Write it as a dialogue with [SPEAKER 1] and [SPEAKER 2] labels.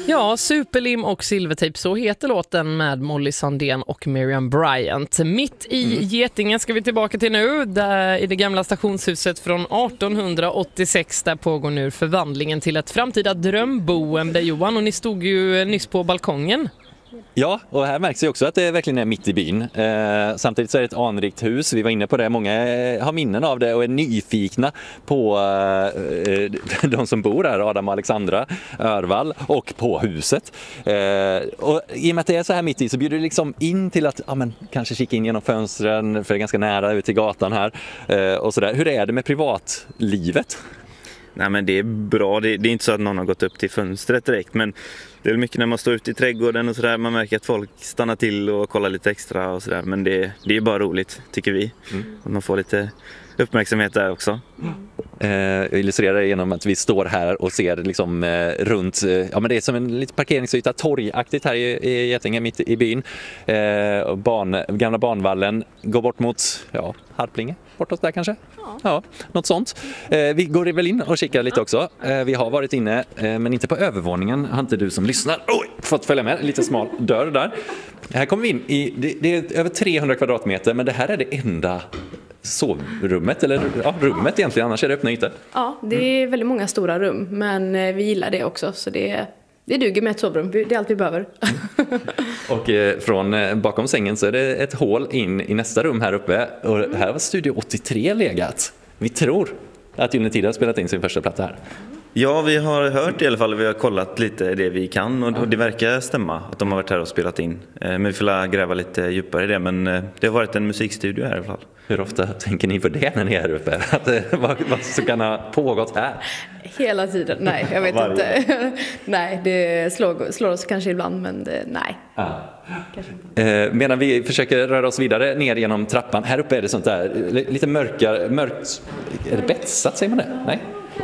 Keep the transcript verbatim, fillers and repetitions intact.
[SPEAKER 1] Ja, Superlim och Silvertejp, så heter låten med Molly Sandén och Miriam Bryant. Mitt i mm. Getinge ska vi tillbaka till nu, där i det gamla stationshuset från arton åttiosex. Där pågår nu förvandlingen till ett framtida drömboende, Johan, och ni stod ju nyss på balkongen.
[SPEAKER 2] Ja, och här märks ju också att det verkligen är mitt i byn. Eh, samtidigt så är det ett anrikt hus, vi var inne på det, många har minnen av det och är nyfikna på eh, de som bor här, Adam och Alexandra Örvall, och på huset. Eh, och i och med att det är så här mitt i så bjuder det liksom in till att ja, men, kanske kika in genom fönstren, för det är ganska nära ut till gatan här. Eh, och så där. Hur är det med privatlivet?
[SPEAKER 3] Nej, men det är bra, det, det är inte så att någon har gått upp till fönstret direkt, men det är mycket när man står ute i trädgården och sådär, man märker att folk stannar till och kollar lite extra och sådär, men det, det är bara roligt, tycker vi. Mm. Att man får lite uppmärksamhet där också.
[SPEAKER 2] Mm. Eh, jag illustrerar det genom att vi står här och ser liksom eh, runt, eh, ja men det är som en liten parkeringsyta, torgaktigt här i, i Getinge, mitt i byn. Eh, barn, gamla barnvallen går bort mot, ja, Harplinge, bortåt där kanske. Ja, ja något sånt. Eh, vi går väl in och kikar lite också. Eh, vi har varit inne, eh, men inte på övervåningen. Har inte du som lyssnar oj, fått följa med, lite smal dörr där. Här kommer vi in i, det, det är över trehundra kvadratmeter, men det här är det enda sovrummet, eller ja, rummet egentligen, annars är det öppna ytor.
[SPEAKER 4] Ja, det är väldigt många stora rum, men vi gillar det också, så det, det duger med ett sovrum, det är allt vi behöver.
[SPEAKER 2] Och eh, från eh, bakom sängen så är det ett hål in i nästa rum här uppe, och här var Studio åttiotre legat. Vi tror att Gyllene Tider har spelat in sin första platta här.
[SPEAKER 3] Ja, vi har hört i alla fall, vi har kollat lite det vi kan och det verkar stämma att de har varit här och spelat in. Men vi får gräva lite djupare i det, men det har varit en musikstudio här i alla fall.
[SPEAKER 2] Hur ofta tänker ni på det när ni är här uppe? Att, vad, vad som kan ha pågått här?
[SPEAKER 4] Hela tiden, nej, jag vet inte. Nej, det slår, slår oss kanske ibland, men det, nej. Ah.
[SPEAKER 2] Eh, medan vi försöker röra oss vidare ner genom trappan. Här uppe är det sånt där, lite mörkare, mörkt, är det betsat säger man det? Nej?